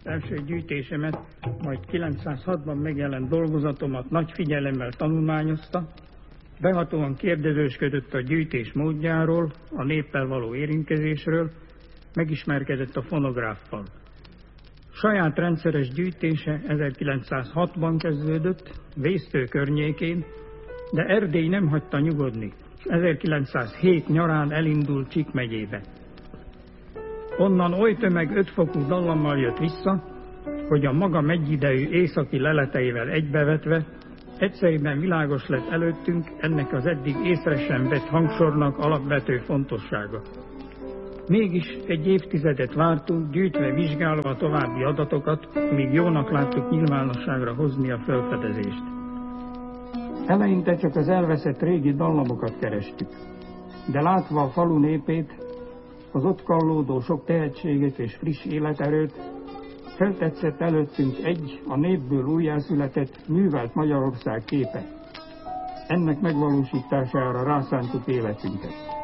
Első gyűjtésemet, majd 906-ban megjelent dolgozatomat nagy figyelemmel tanulmányozta, behatóan kérdezősködött a gyűjtés módjáról, a néppel való érintkezésről, megismerkedett a fonográffal. Saját rendszeres gyűjtése 1906-ban kezdődött, Vésztő környékén, de Erdély nem hagyta nyugodni. 1907 nyarán elindult Csík megyébe. Onnan oly tömeg 5 fokú dallammal jött vissza, hogy a maga megyidejű északi leleteivel egybevetve egyszerűen világos lett előttünk ennek az eddig észre sem vett hangsornak alapvető fontossága. Mégis egy évtizedet vártunk, gyűjtve, vizsgálva a további adatokat, míg jónak láttuk nyilvánosságra hozni a felfedezést. Eleinte csak az elveszett régi dallamokat kerestük, de látva a falu népét, az ott kallódó sok tehetséget és friss életerőt, feltetszett előttünk egy a népből újjászületett, művelt Magyarország képe. Ennek megvalósítására rászántuk életünket.